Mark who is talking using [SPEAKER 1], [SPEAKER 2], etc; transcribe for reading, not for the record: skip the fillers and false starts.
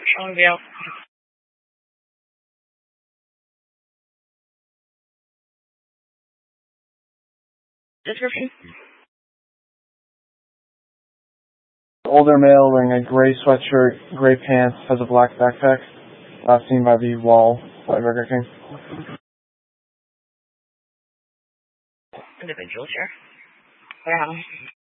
[SPEAKER 1] Olivia. Description.
[SPEAKER 2] Older male wearing a gray sweatshirt, gray pants, has a black backpack. Last seen by the wall by Burger King.
[SPEAKER 1] Individual, sure.